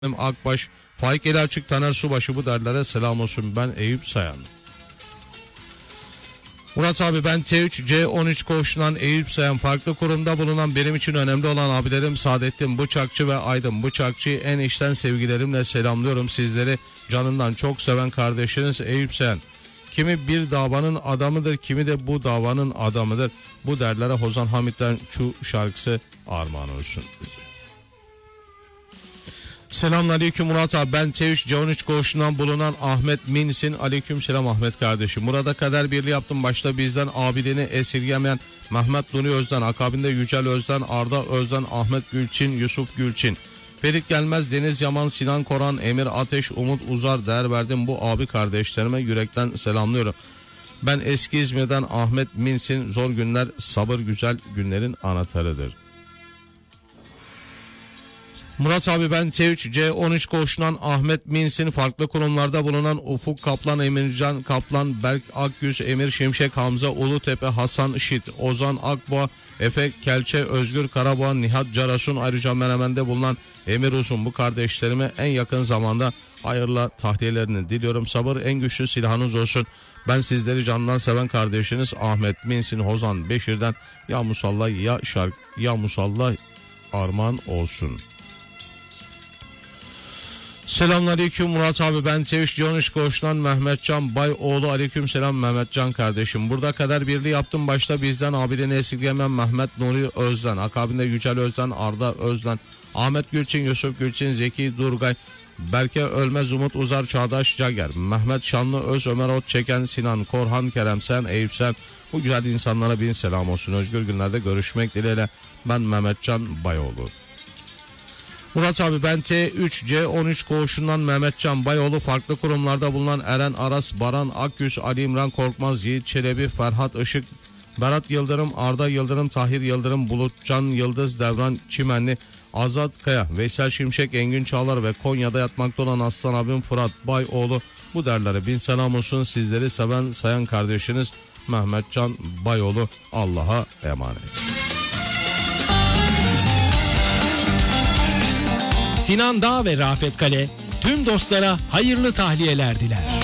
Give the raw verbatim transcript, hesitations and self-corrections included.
Akbaş, Faik Eli Açık, Taner Subaşı, bu derlere selam olsun. Ben Eyüp Sayan. Murat abi, ben T üç C on üç koğuşundan Eyüp Sayan. Farklı kurumda bulunan, benim için önemli olan abilerim Saadettin Bıçakçı ve Aydın Bıçakçı'yı en içten sevgilerimle selamlıyorum. Sizleri canından çok seven kardeşiniz Eyüp Sayan. Kimi bir davanın adamıdır, kimi de bu davanın adamıdır. Bu derlere Hozan Hamit'ten şu şarkısı armağan olsun. Selamünaleyküm Murat abi, ben T üç C on üç koğuşundan bulunan Ahmet Minsin. Aleyküm selam Ahmet kardeşim. Burada kader birliği yaptım. Başta bizden abidini esirgemeyen Mehmet Nuri Özden, akabinde Yücel Özden, Arda Özden, Ahmet Gülçin, Yusuf Gülçin, Ferit Gelmez, Deniz Yaman, Sinan Koran, Emir Ateş, Umut Uzar, değer verdim bu abi kardeşlerime yürekten selamlıyorum. Ben eski İzmir'den Ahmet Minsin. Zor günler sabır güzel günlerin anahtarıdır. Murat abi, ben T üç C on üç koğuşundan Ahmet Minsin. Farklı kurumlarda bulunan Ufuk Kaplan, Emircan Kaplan, Berk Akgüz, Emir Şimşek, Hamza Ulutepe, Hasan Şit, Ozan Akboğa, Efe Kelçe, Özgür Karaboğa, Nihat Carasun, ayrıca Menemen'de bulunan Emir Uzun, bu kardeşlerime en yakın zamanda hayırla tahliyelerini diliyorum. Sabır en güçlü silahınız olsun. Ben sizleri candan seven kardeşiniz Ahmet Minsin. Hozan Beşir'den ya musalla ya şark ya musalla armağan olsun. Selamünaleyküm Murat abi, ben T üç C on üç koğuşundan Mehmetcan Bayoğlu. Aleyküm selam Mehmetcan kardeşim. Burada kader birliği yaptım. Başta bizden abilerini esirgemeyen Mehmet Nuri Özden, akabinde Yücel Özden, Arda Özden, Ahmet Gülçin, Yusuf Gülçin, Zeki Durgay, Berke Ölmez, Umut Uzar, Çağdaş Cager, Mehmet Şanlı Öz, Ömer Ot Çeken, Sinan Korhan, Kerem Sen, Eyüp Sen, bu güzel insanlara bin selam olsun. Özgür günlerde görüşmek dileğiyle, ben Mehmetcan Bayoğlu. Murat abi, ben T üç C on üç koğuşundan Mehmetcan Bayoğlu. Farklı kurumlarda bulunan Eren Aras, Baran Akgüz, Ali İmran Korkmaz, Yiğit Çelebi, Ferhat Işık, Berat Yıldırım, Arda Yıldırım, Tahir Yıldırım, Bulutcan Yıldız, Devran Çimenli, Azat Kaya, Veysel Şimşek, Engin Çağlar ve Konya'da yatmakta olan aslan abim Fırat Bayoğlu, bu derlere bin selam olsun. Sizleri seven sayan kardeşiniz Mehmetcan Bayoğlu. Allah'a emanet. Sinan Dağ ve Rafet Kale tüm dostlara hayırlı tahliyeler diler.